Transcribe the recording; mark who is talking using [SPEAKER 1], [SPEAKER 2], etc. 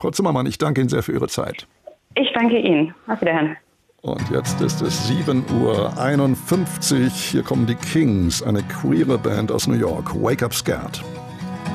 [SPEAKER 1] Frau Zimmermann, ich danke Ihnen sehr für Ihre Zeit.
[SPEAKER 2] Ich danke Ihnen. Auf Wiederhören.
[SPEAKER 1] Und jetzt ist es 7:51 Uhr. Hier kommen die Kings, eine queere Band aus New York. Wake Up Scared.